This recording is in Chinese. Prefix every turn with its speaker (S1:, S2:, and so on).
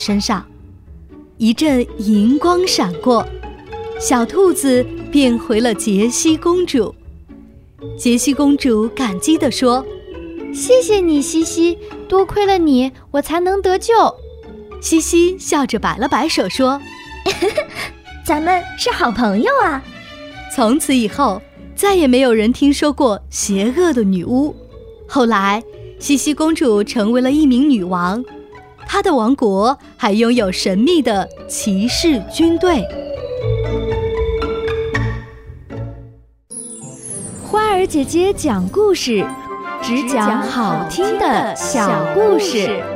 S1: 身上。一阵银光闪过，小兔子变回了杰西公主。杰西公主感激地说：
S2: 谢谢你，西西，多亏了你，我才能得救。
S1: 西西笑着摆了摆手说：
S3: 咱们是好朋友啊。
S1: 从此以后，再也没有人听说过邪恶的女巫。后来，西西公主成为了一名女王，她的王国还拥有神秘的骑士军队。
S2: 花儿姐姐讲故事，只讲好听的小故事。